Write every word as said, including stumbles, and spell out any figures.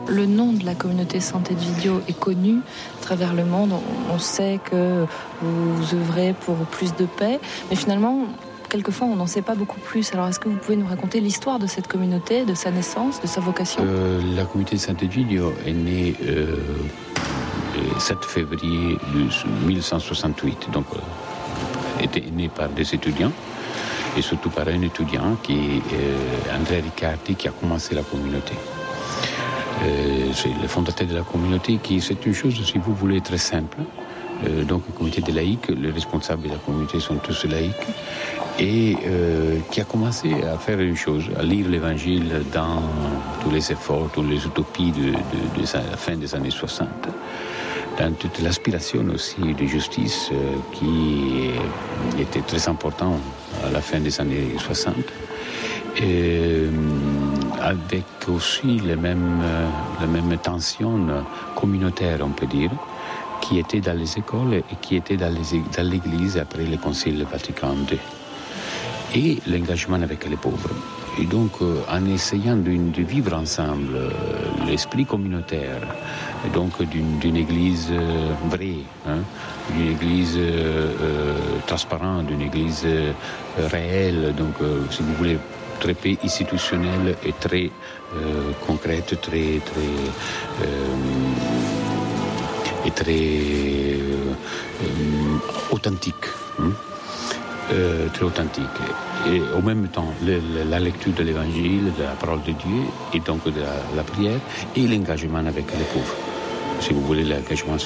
Le nom de la communauté Sant'Egidio est connu à travers le monde. On sait que vous œuvrez pour plus de paix, mais finalement, quelquefois, on n'en sait pas beaucoup plus. Alors, est-ce que vous pouvez nous raconter l'histoire de cette communauté, de sa naissance, de sa vocation ? euh, La communauté Sant'Egidio est née euh, le sept février mille cent soixante-huit, donc euh, était née par des étudiants, et surtout par un étudiant qui est euh, Andrea Riccardi, qui a commencé la communauté. Euh, c'est le fondateur de la communauté, qui c'est une chose, si vous voulez, très simple. Euh, donc, la communauté des laïcs, les responsables de la communauté sont tous laïcs, et euh, qui a commencé à faire une chose, à lire l'Évangile dans tous les efforts, toutes les utopies de, de, de la fin des années soixante, dans toute l'aspiration aussi de justice euh, qui était très important à la fin des années soixante, et, avec aussi les mêmes, les mêmes tensions communautaires, on peut dire, qui étaient dans les écoles et qui étaient dans, les, dans l'Église après le Concile Vatican deux. Et l'engagement avec les pauvres. Et donc, euh, en essayant de, de vivre ensemble euh, l'esprit communautaire, et donc d'une, d'une église euh, vraie, hein, d'une église euh, euh, transparente, d'une église euh, réelle, donc, euh, si vous voulez, très peu institutionnelle et très euh, concrète, très, très, euh, et très euh, euh, authentique. Hein. Euh, très authentique. Et au même temps, le, le, la lecture de l'Évangile, de la parole de Dieu, et donc de la, la prière, et l'engagement avec les pauvres. Si vous voulez, l'engagement